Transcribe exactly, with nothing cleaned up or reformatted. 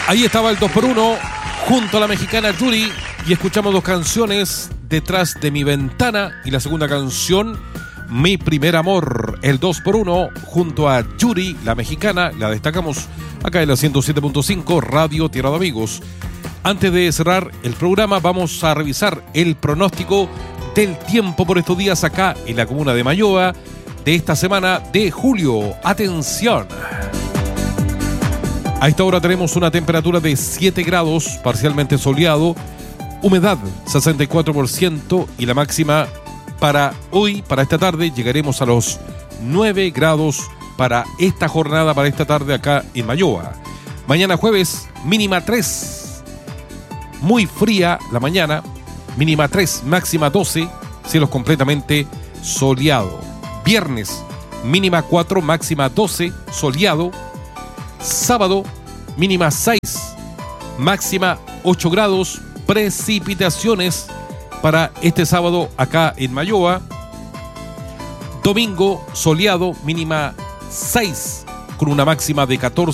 Ahí estaba el dos por uno junto a la mexicana Yuri y escuchamos dos canciones, Detrás de mi ventana y la segunda canción, Mi primer amor. El dos por uno junto a Yuri, la mexicana, la destacamos acá en la ciento siete punto cinco Radio Tierra de Amigos. Antes de cerrar el programa vamos a revisar el pronóstico del tiempo por estos días acá en la comuna de Mayoa de esta semana de julio. Atención. A esta hora tenemos una temperatura de siete grados, parcialmente soleado, humedad sesenta y cuatro por ciento y la máxima para hoy, para esta tarde, llegaremos a los nueve grados para esta jornada, para esta tarde acá en Mayoa. Mañana jueves, mínima tres, muy fría la mañana, mínima tres, máxima doce, cielos completamente soleado. Viernes, mínima cuatro, máxima doce, soleado. Sábado, mínima seis, máxima ocho grados, precipitaciones para este sábado acá en Mayoa. Domingo, soleado, mínima seis, con una máxima de catorce.